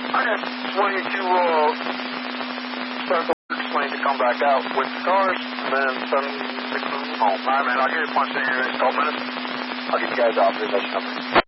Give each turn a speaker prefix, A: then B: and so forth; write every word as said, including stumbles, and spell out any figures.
A: Okay, just want you to uh, start the plane to come back out with the cars, and then send six of them home. All right, man, I'll get you punched in here in the next couple minutes. I'll get you guys off. There's that number.